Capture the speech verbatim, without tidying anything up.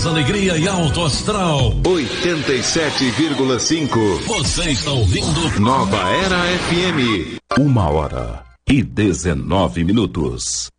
alegria e alto astral. oitenta e sete vírgula cinco. Você está ouvindo Nova Era F M. Uma hora e dezenove minutos.